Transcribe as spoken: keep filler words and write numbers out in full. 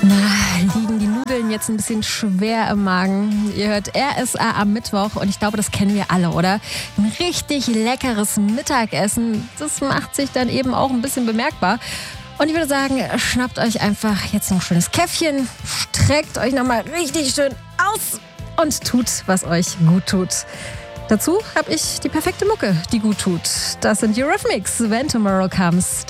Na, liegen die Nudeln jetzt ein bisschen schwer im Magen? Ihr hört R S A am Mittwoch und ich glaube, das kennen wir alle, oder? Ein richtig leckeres Mittagessen, das macht sich dann eben auch ein bisschen bemerkbar. Und ich würde sagen, schnappt euch einfach jetzt noch ein schönes Käffchen, streckt euch nochmal richtig schön aus und tut, was euch gut tut. Dazu habe ich die perfekte Mucke, die gut tut. Das sind Eurythmics, When Tomorrow Comes.